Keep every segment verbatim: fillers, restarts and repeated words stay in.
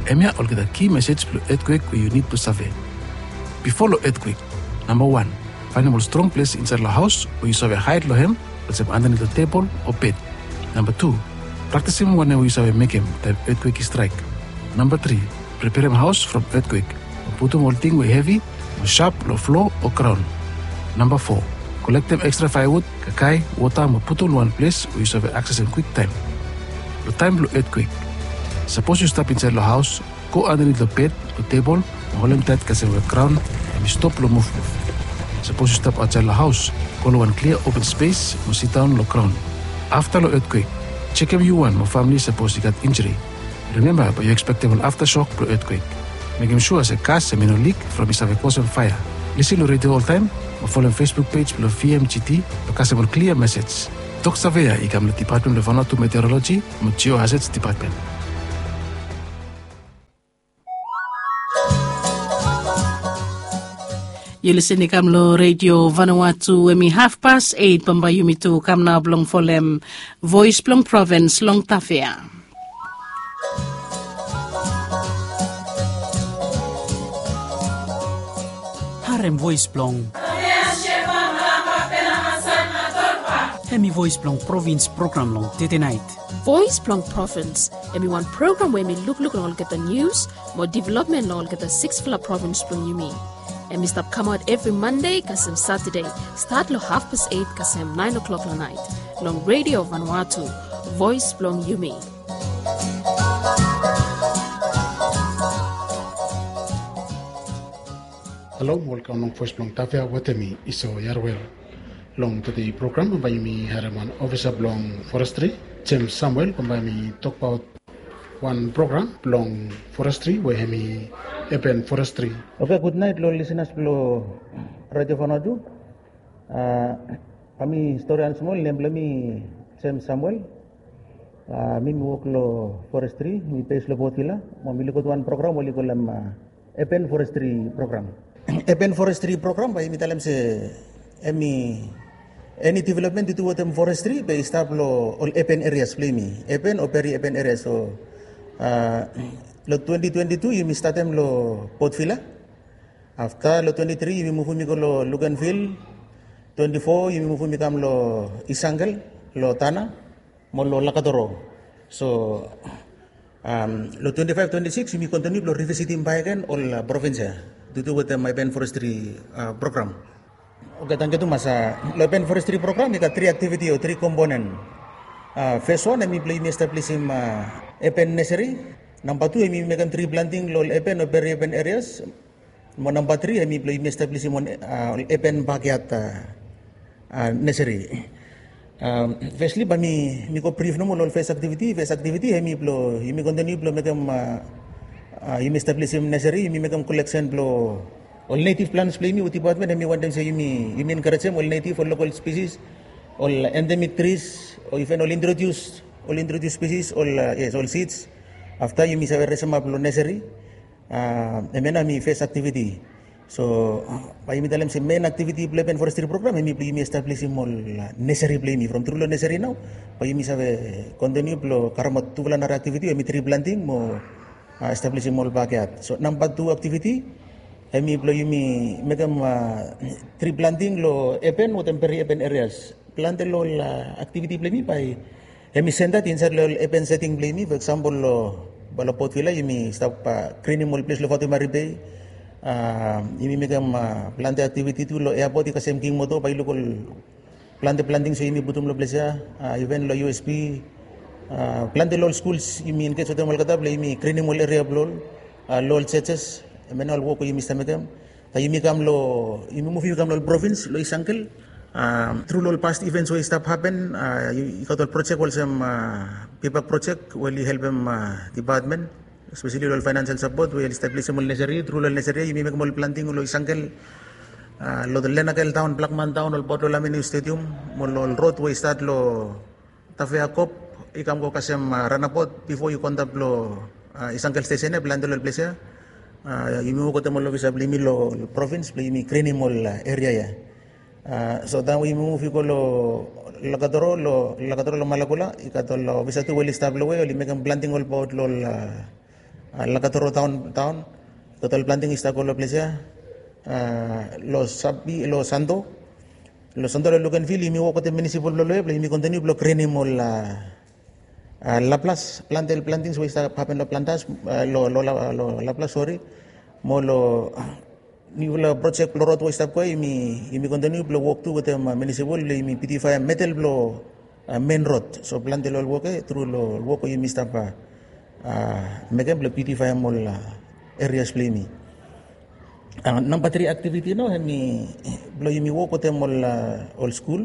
Emia will get a key message for earthquake where you need to survey. Before the earthquake, number one, find a strong place inside the house where you survey hide lohem, let's say underneath the table or bed. Number two, practice him whenever you survey make him that earthquake strike. Number three, prepare him house from earthquake. Put him all thing with heavy, or sharp, or floor, or crown. Number four, collect them extra firewood, kakai, water, and put on one place where you survey access in quick time. The time of earthquake. Suppose you stop inside the house, go underneath the bed, the table, and hold him tight because of the crown, and you stop the move. Suppose you step outside the house, go to one clear open space, and sit down on the crown. After the earthquake, check if you want, or family suppose you got injury. Remember, but you expect an aftershock to earthquake. Make him sure as a gas and no leak from his cause on fire. Listen to radio all time, or follow Facebook page below V M G T, because of a clear message. Talk Savea, ikam the Department of Vanuatu Meteorology, and Geohazards Department. You listen to Kamlo Radio Vanuatu Emi half past eight Pambayumi to Kamna Blong Folem Voice Blong Province Long Tafea. Harem Voice Blong Hemi Voice Blong Province Program Long Tete Night Voice Blong Province Emi one program where me look look and all get the news more development and all get the six fila province Blong Yumi. And we stop come out every Monday, kasem Saturday. Start lo half past eight, kasem nine o'clock la night. Long Radio Vanuatu, Voice Blong Yumi. Hello, welcome long Voice Blong Tafea Watemi Iso Yarwell. Long to the program by me Haraman Officer Blong Forestry, James Samuel, by me talk about one program Blong Forestry where me Epen Forestry. Okay, good night, lo listeners below Radio Vanuatu. Uh, kami historian small name lami Sam Samuel. Uh, mi work lo forestry, mi page lo botila. Mamili ko tuan program wali ko lam uh, Epen Forestry program. Epen Forestry program by mi talam se emi any development itu watem forestry by establo all Epen areas play mi. Epen or peri Epen areas so uh, lo twenty twenty-two yumi statem lo Port Vila. After lo twenty-three yumi move mi ko lo Luganville. twenty-four yumi move mi kam lo Isangal, lo Tana, mo lo Lakatoro. So um, lo twenty-five twenty-six yumi continue lo revisiting bayan all uh, province due to with the my Epen Forestry uh, program. Okay, thank you masa lo Epen Forestry program ika three activity or three component. Uh, phase one I play me establish him uh, Epen nursery. Number two, I mean make tree planting lol Epen or peri Epen areas. Mo number three, I mean play me establish him on uh, Epen backyard uh, uh, nursery. Um, firstly, by me me ko brief no mo lol phase activity, phase activity, I mean blow, I mean continue blow make him uh, uh, I mean establish him nursery, I mean make him collection blow all native plants play me with department, I mean want them say you mean you mean encourage them all native or local species, all endemic trees, or even all introduced, all introduced species, all uh, yes, all seeds. After you miss a resume upload necessary, uh, and then I face activity. So, by me tell them say main activity play Epen Forestry program, I me establish him all necessary play me from true necessary now. By me have a continue plo karamot two bulan activity, I me tree planting mo uh, establish him all backyard. So number two activity, I me plo you me make them uh, tree planting lo Epen or temporary Epen areas. Plant lo uh, activity play me by Emi send that inside lo Epen setting play me, for example lo balo Port Vila yumi stop uh, cleaning mall place lo Fatima Bay, uh, yumi make them uh, plant activity tu lo airport ka same king moto pa local plant planting so yumi butum lo place uh, even lo U S P uh, plant lo schools yumi in case of mal kata play yumi cleaning mall area lo uh, lo churches men all work yumi sta metem ta yumi kam lo yumi move kam lo province lo Isangal. Um, through all past events where stuff happen, uh, you, you got a project also some uh, paper project where you help them uh, department, especially all financial support. We establish some nursery through all nursery. You make more planting all Isangal, uh, lo the Lenakel town, Blackman town, all Port Lamini stadium, all road where start lo Tafea Cop, ikam ko kasem uh, Ranapot before you contact lo uh, Isangal station e plan lo place. Uh, you move ko temo lo bisa beli lo province, beli mi cleaning all area ya. Uh, so then we move ko lo Lakatoro lo Lakatoro lo Malakula ikato lo bisa tu well established way oli make planting all about lo uh, la katoro town town total planting ista ko lo plesia los sabi lo santo lo santo lo kan fili mi wokote municipal lo le mi contenu lo crene mo la la plus plante el planting so ista happen lo plantas lo lo lo la plus sorry mo lo ni lo project lo roto ista ko mi mi contenu lo work tu wote municipal le mi P T five metal lo main road so plante lo woke through lo woke mi ista pa megam lo P T five mo la areas play mi Uh, number three activity no hemi blo yimi wo kote mol uh, all school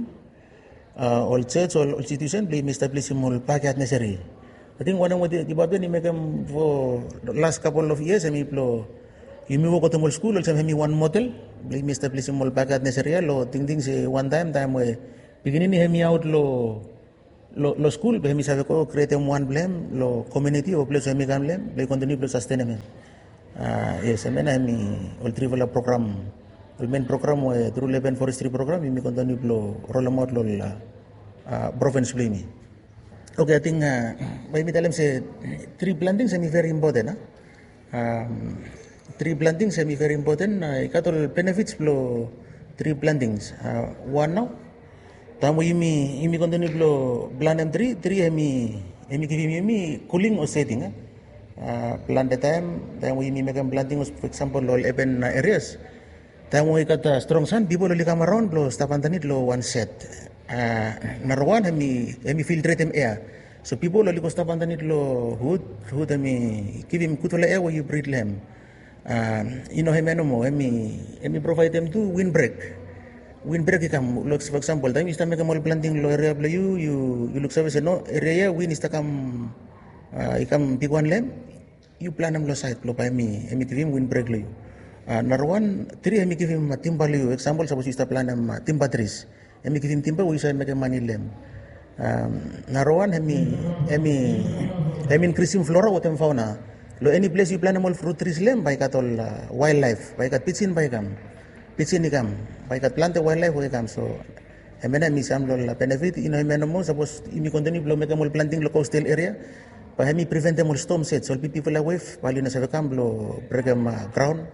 uh, all church all institution blo yimi establish mol packet necessary I think one of the kibabe ni megam for the last couple of years hemi blo yimi wo kote mol school also hemi one model blo yimi establish mol packet necessary lo ting ting se one time time we begini ni hemi out lo lo, lo school blo hemi sabe ko create one blame lo community o place hemi kan blame blo continue blo sustainable. Uh, yes, I mean, I'm all trivial program. The main program was through eleven forestry program. We continue to roll out the province play. Okay, I think by me tell them say tree planting is very important. Huh? Um, tree planting is very important. I got all benefits for tree plantings. Uh, one now, tamu imi imi continue to plant them tree. Tree imi imi kivi imi cooling or setting. Huh? Uh, plant the time, then we make a planting, for example, all open areas. Then we got a strong sun, people will come around, blow stuff underneath, low one set. Uh, number one, hemi, hemi filtrate them air. So people will go stuff underneath, low hood, hood, hemi, give him good air where you breathe them. Uh, you know, hemi no more, hemi, hemi provide them to windbreak. Windbreak, come, looks, for example, time you start making more planting, low area, you, you, you look service, no, area, wind is to come. Uh, ikam piguan lem you plan am lo site lo pa mi emi kivim windbreak lo uh, narwan three emi kivim timba lo example suppose you plan am timba trees emi kivim timba we say make money lem um, narwan emi emi emi increasing flora what em fauna lo any place you plan am all fruit trees lem by kat all uh, wildlife by kat pitsin by kam pitsin ikam by kat plant wildlife we kam so emena mi sam lo la benefit ino emena mo suppose imi continue lo make am all planting lo coastal area Pahami prevent them all storm sets. All people away. While in a savacamblo, bregam ground.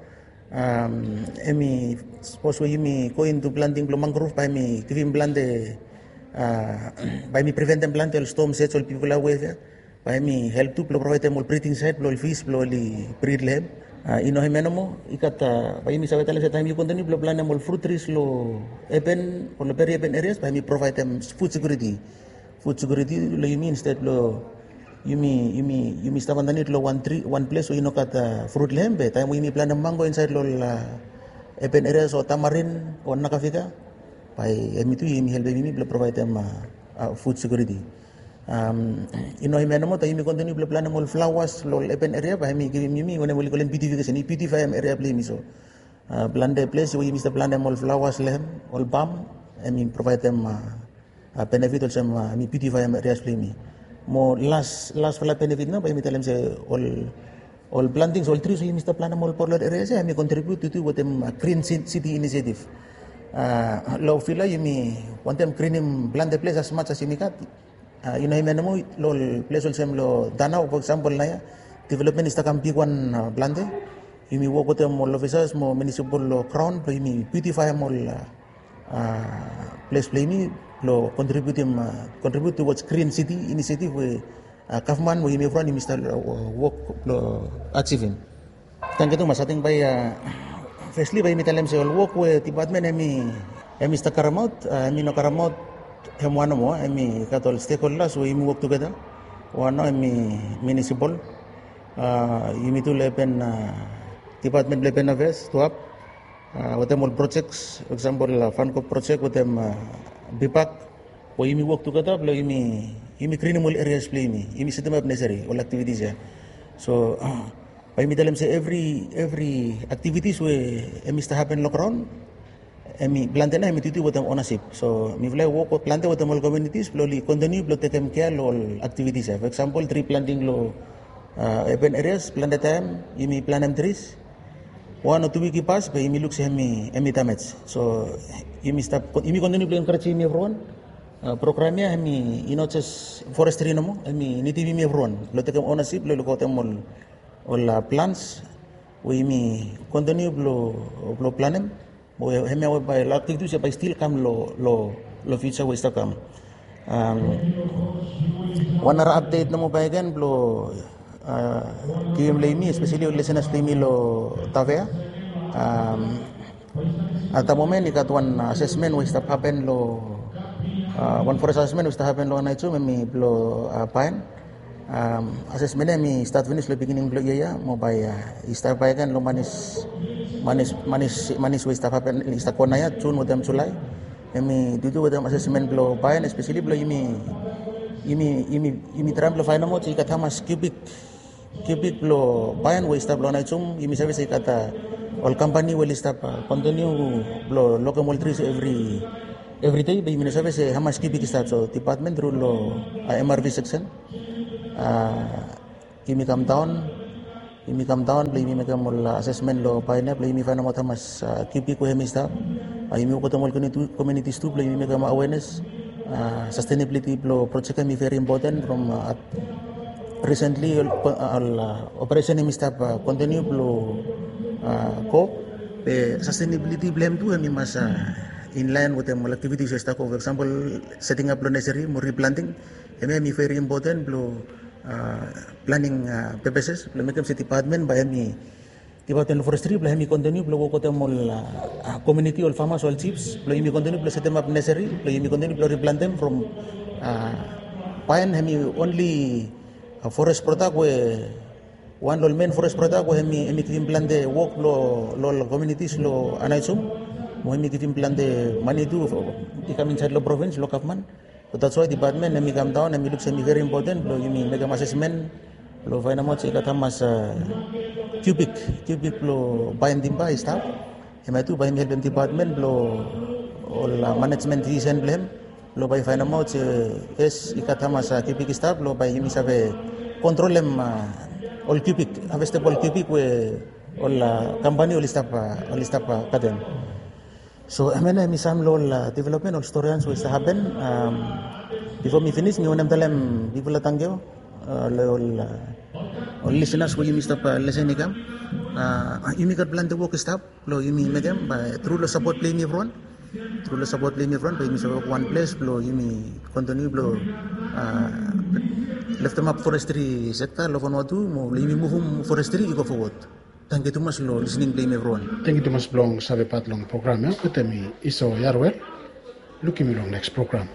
Um, emi suppose we me go into planting blo mangrove. Pahami giving blande. Pahami prevent them plant all storm sets. All people away. Pahami help to provide them all breathing site. Blo fish blo li breed lem. Ino himeno mo ikat. Pahami sabatala sa time you continue blo plant them all fruit trees lo open or very open areas. Pahami provide them food security. Food security lo you mean instead lo. Yumi yumi yumi estaban dando lo one tree one place so you know kat uh, fruit lembe time we plan ng mango inside lo la open areas o tamarin o nakafika pai emi tu yumi help yumi provide them uh, uh, food security um you know himeno mo tayo mi continue plan ng flowers lo open area pai mi yumi when we call P T V kasi ni P T five area play mi so uh, plan the place we mister plan them all flowers lem all palm I mean provide them uh, uh, benefit also uh, mi P T five areas play mi mo last last wala benefit na pa mi talam say all all plantings all trees we mister plan all polar areas I contribute to what them uh, green city initiative uh law fila yumi want them green plant the place as much as imikat uh, you know mo lol place also lo Danau for example na ya development is ta kampiguan uh, plante yumi wo ko them all officers mo municipal lo crown pro yumi P T five mo uh, place play mi lo contribute uh, contribute towards green city initiative we uh, government we may front mister uh, work lo achieving kan gitu mas ating by uh, firstly by mitalem se all work we department emi emi mister Karamot uh, emi no Karamot hemwano mo emi katol stakeholders we work together wano emi municipal uh, imi to lepen uh, department lepen affairs to up uh, with them all projects for example uh, Funco project with them uh, Bipak, we imi work together, blo imi imi criminal areas play imi, imi set up necessary all activities ya. So, by imi dalam say every every activities we imi sta happen look around, imi plante na imi tutu with them ownership. So, mi vlay work with plante with them all communities, blo li continue blo take them care all activities ya. For example, tree planting lo uh, open areas, plant time, imi plant them trees. One or two weeks pass, but imi look sa imi imi damage. So, imi stop, imi continue to encourage imi everyone. Uh, programnya imi ino just forestry no mo, imi niti imi everyone. Lo take ownership, lo lo ko tem all all plans we mi continue blo blo planem we hemi we by la activities by still come lo lo lo future we still come um one other update na mo ba again blo kim le mi especially listeners to mi lo tavea um at the moment ikat one assessment we start happen lo uh, one for assessment we start happen lo na itu mi blo pain um assessment mi start finish lo beginning blo ya mo by start by kan lo manis manis manis manis we start happen start ko na ya June with them July mi dito with them assessment blo pain especially blo yimi yimi yimi yimi tram blo final mo ikat hamas cubic cubic blo pain we start blo na itu yimi service ikata all company will start continue blo local trees every every day by yimi service hamas cubic start so department through lo uh, M R V section uh, yimi come down yimi come down blo yimi make mol assessment lo pain blo yimi final mo hamas uh, cubic we hemi start uh, yimi ko tamol community stu blo yimi make awareness uh, sustainability blo project mi very important from uh, recently all, all uh, operation mi start uh, continue blo uh, ko pe sustainability blame tu mi mas uh, in line with the activities we start for example setting up lo nursery more replanting mi very important blo uh, planning uh, purposes blo make city department by mi department forestry blo mi continue blo ko tamol uh, community all farmers all chiefs blo mi continue blo set them up nursery blo mi continue blo replant them from uh, pine mi only uh, forest product we one lol main forest product we mi mi kim plan de work lo lo communities lo anaisum mo mi kim plan de money do become inside lo province lo government so that's why department mi come down and mi look semi very important lo mi make assessment lo final mo chika tamas uh, cubic cubic lo bind dimba staff ema tu by mi help department lo all uh, management design blame lo by final mo es ikatamas uh, cubic staff lo by mi sabe control em uh, all cubic, harvested all cubic we all uh, company all staff uh, all staff uh, kaden. So I mean mi sam lol uh, development all stories we start happen um, before me finish mi wanam dalam people tangyo uh, all uh, all listeners we mi stop uh, listen ikam uh, yumi kat plan to work staff lo yumi megam by through the support play me front through the support play me front by mi work one place lo yumi continue lo uh, left them up forestry sector lo Vanuatu mo limi move forestry go forward. Thank you too much lo listening blame everyone. Thank you too much blong sabe pat long program ya kutemi iso yarwel looking long next program.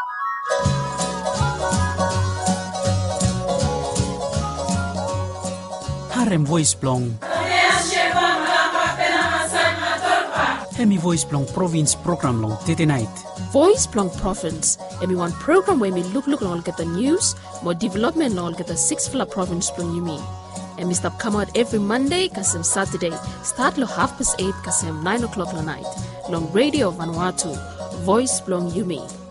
Harem voice blong Hemi voice blong province program long tete night. Voice Blong Province, everyone program where we look look and all get the news, more development and all get the six fla province blong you mean. And we stop come out every Monday, kasem Saturday, start lo half past eight, kasem nine o'clock la night. Long radio Vanuatu, Voice Blong you mean.